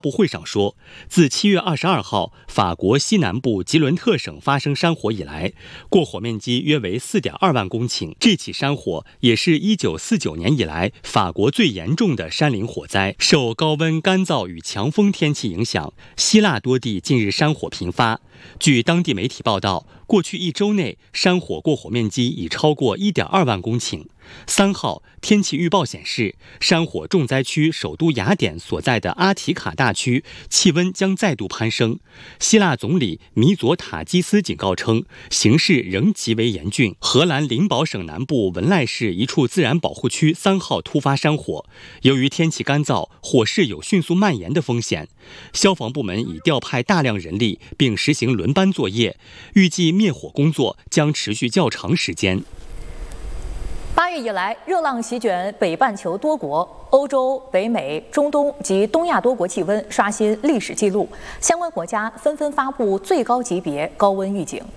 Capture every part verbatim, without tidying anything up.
布会上说，自七月二十二号法国西南部吉伦特省发生山火以来，过火面积约为 四点二万公顷。这起山火也是一九四九年以来法国最严重的山林火灾。受高温、干燥与强风天气影响，希腊多地近日山火频发。据当地媒体报道，过去一周内山火过火面积已超过 一点二万公顷。三号，天气预报显示，山火重灾区首都雅典所在的阿提卡大区气温将再度攀升。希腊总理米佐塔基斯警告称，形势仍极为严峻。荷兰林堡省南部文赖市一处自然保护区三号突发山火，由于天气干燥，火势有迅速蔓延的风险。消防部门已调派大量人力，并实行轮班作业，预计灭火工作将持续较长时间。 八月以来，热浪席卷北半球多国，欧洲、北美、中东及东亚多国气温刷新历史纪录，相关国家纷纷发布最高级别高温预警。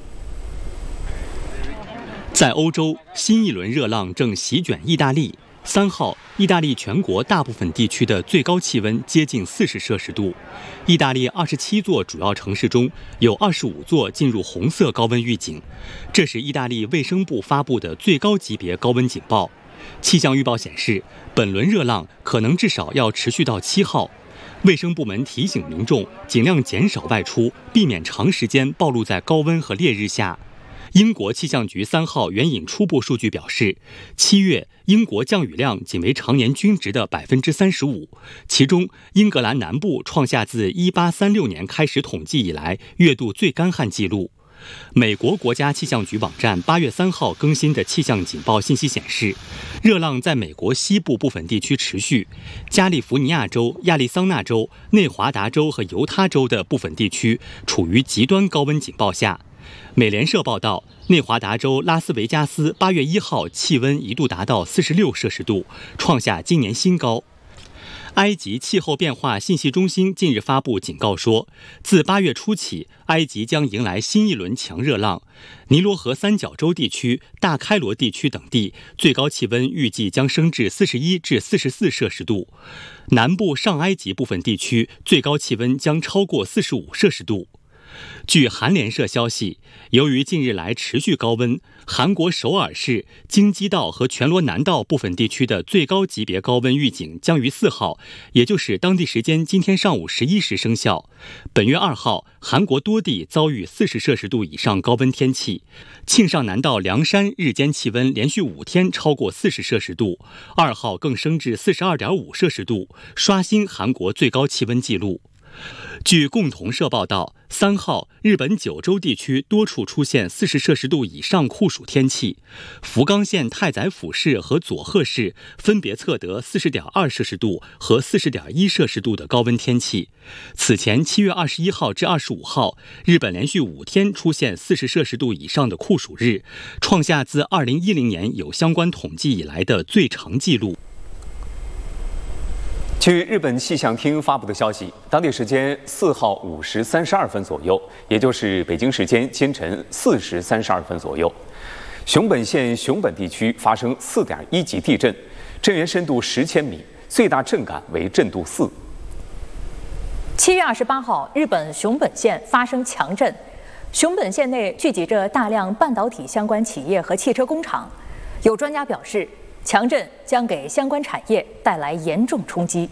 在欧洲，新一轮热浪正席卷意大利。三号，意大利全国大部分地区的最高气温接近四十摄氏度。意大利二十七座主要城市中有二十五座进入红色高温预警，这是意大利卫生部发布的最高级别高温警报。气象预报显示，本轮热浪可能至少要持续到七号。卫生部门提醒民众尽量减少外出，避免长时间暴露在高温和烈日下。英国气象局三号援引初步数据表示，七月英国降雨量仅为常年均值的百分之三十五，其中英格兰南部创下自一八三六年开始统计以来月度最干旱记录。美国国家气象局网站八月三号更新的气象警报信息显示，热浪在美国西部部分地区持续，加利福尼亚州、亚利桑那州、内华达州和犹他州的部分地区处于极端高温警报下。美联社报道，内华达州拉斯维加斯八月一号气温一度达到四十六摄氏度，创下今年新高。埃及气候变化信息中心近日发布警告说，自八月初起，埃及将迎来新一轮强热浪。尼罗河三角洲地区、大开罗地区等地最高气温预计将升至四十一至四十四摄氏度，南部上埃及部分地区最高气温将超过四十五摄氏度。据韩联社消息，由于近日来持续高温，韩国首尔市、京畿道和全罗南道部分地区的最高级别高温预警将于四号，也就是当地时间今天上午十一时生效。本月二号，韩国多地遭遇四十摄氏度以上高温天气，庆尚南道凉山日间气温连续五天超过四十摄氏度，二号更升至四十二点五摄氏度，刷新韩国最高气温纪录。据共同社报道，三号，日本九州地区多处出现四十摄氏度以上酷暑天气，福冈县太宰府市和佐贺市分别测得四十点二摄氏度和四十点一摄氏度的高温天气。此前七月二十一号至二十五号，日本连续五天出现四十摄氏度以上的酷暑日，创下自二零一零年有相关统计以来的最长纪录。 据日本气象厅发布的消息，当地时间四号五时三十二分左右，也就是北京时间今晨四时三十二分左右，熊本县熊本地区发生四点一级地震，震源深度十千米，最大震感为震度四。 七月二十八号，日本熊本县发生强震，熊本县内聚集着大量半导体相关企业和汽车工厂，有专家表示，强震将给相关产业带来严重冲击。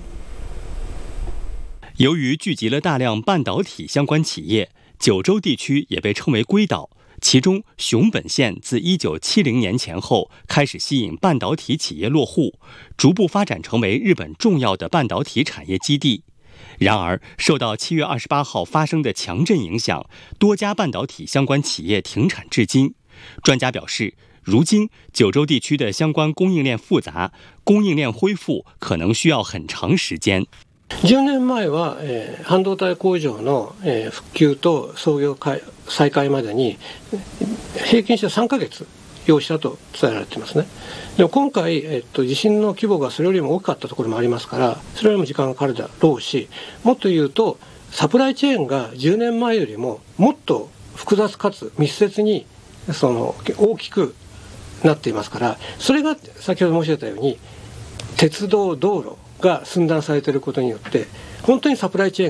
由于聚集了大量半导体相关企业，九州地区也被称为硅岛。其中，熊本县自一九七零年前后开始吸引半导体企业落户，逐步发展成为日本重要的半导体产业基地。然而，受到七月二十八号发生的强震影响，多家半导体相关企业停产至今。专家表示，如今九州地区的相关供应链复杂，供应链恢复可能需要很长时间。 じゅうねんまえは、えー、半導体工場の、えー、復旧と操業再開までに平均してさんかげつ要したと伝えられていますね。でも今回、えっと、地震の規模がそれよりも大きかったところもありますから、それよりも時間がかかるだろうし、もっと言うとサプライチェーンがじゅうねんまえよりももっと複雑かつ密接にその大きくなっていますから、それが先ほど申し上げたように鉄道道路が寸断されていることによって本当にサプライチェーン